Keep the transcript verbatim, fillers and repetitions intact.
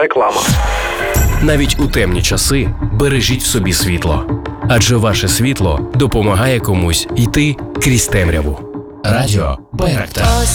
Реклама. Навіть у темні часи бережіть в собі світло. Адже ваше світло допомагає комусь йти крізь темряву. Радіо Байрактар.